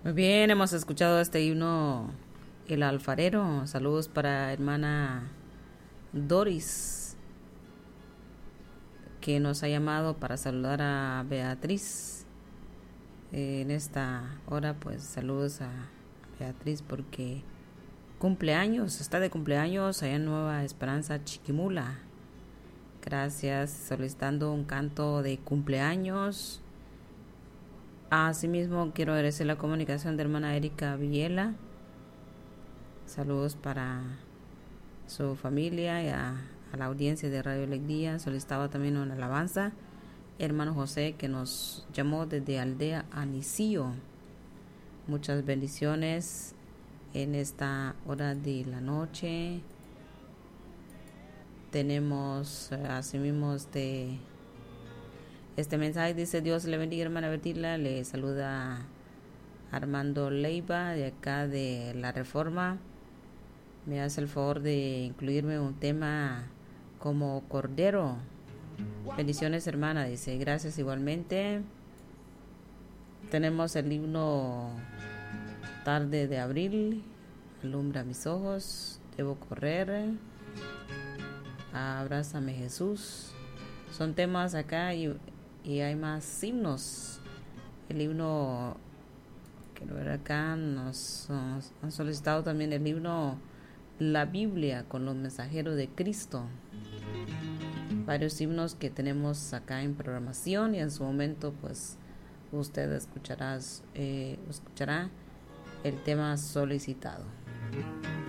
Muy bien, hemos escuchado este himno, El Alfarero. Saludos para hermana Doris, que nos ha llamado para saludar a Beatriz. En esta hora, pues saludos a Beatriz porque cumpleaños, está de cumpleaños allá en Nueva Esperanza, Chiquimula. Gracias, solicitando un canto de cumpleaños. Asimismo, quiero agradecer la comunicación de hermana Erika Villela. Saludos para su familia y a la audiencia de Radio Alegría. Solicitaba también una alabanza. Hermano José, que nos llamó desde Aldea Anicío. Muchas bendiciones en esta hora de la noche. Tenemos asimismo este mensaje. Dice: Dios le bendiga, hermana Bertila. Le saluda Armando Leiva de acá de La Reforma. Me hace el favor de incluirme un tema como Cordero. Bendiciones, hermana, dice. Gracias igualmente. Tenemos el himno Tarde de Abril, Alumbra mis ojos, Debo correr, Abrázame Jesús. Son temas acá y hay más himnos. El himno, quiero ver acá, nos han solicitado también el himno La Biblia con los mensajeros de Cristo. Varios himnos que tenemos acá en programación, y en su momento pues usted escuchará el tema solicitado.